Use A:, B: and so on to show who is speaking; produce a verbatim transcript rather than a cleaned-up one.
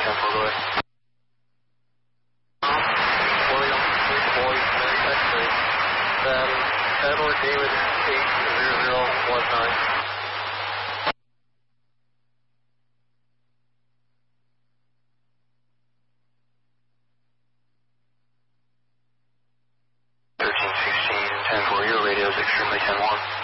A: ten four, go ahead. William, three boys, X-ray. Then Edward David, eight zero zero one nine. thirteen sixteen, ten four, your radio is extremely ten one.